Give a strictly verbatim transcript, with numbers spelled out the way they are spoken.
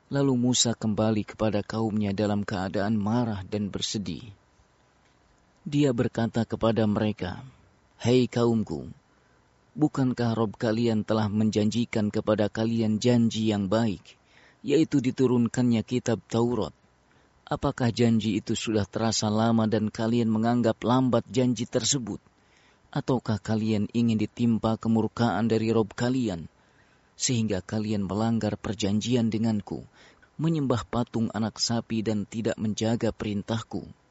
Lalu Musa kembali kepada kaumnya dalam keadaan marah dan bersedih. Dia berkata kepada mereka, "Hei kaumku, bukankah Rob kalian telah menjanjikan kepada kalian janji yang baik, yaitu diturunkannya kitab Taurat? Apakah janji itu sudah terasa lama dan kalian menganggap lambat janji tersebut? Ataukah kalian ingin ditimpa kemurkaan dari Rob kalian, sehingga kalian melanggar perjanjian denganku, menyembah patung anak sapi dan tidak menjaga perintahku?